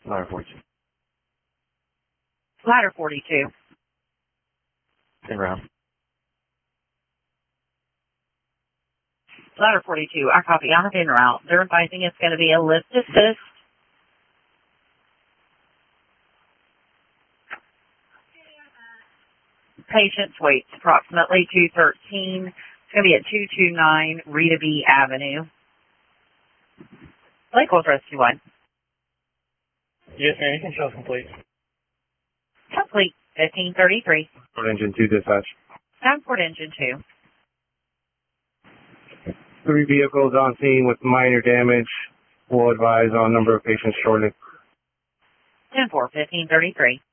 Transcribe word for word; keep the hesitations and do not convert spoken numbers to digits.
Ladder forty-two. Ladder forty-two. En route. Ladder forty-two, I copy. I'm en route. They're advising it's going to be a lift assist. Patient's waits approximately two thirteen. It's going to be at two two nine Rita B. Avenue. Lakewood Rescue One. Yes, ma'am. You can show complete. Complete. fifteen thirty-three. Port engine two dispatch. Downport engine two. Three vehicles on scene with minor damage. We'll advise on number of patients shortly. ten four, fifteen thirty-three.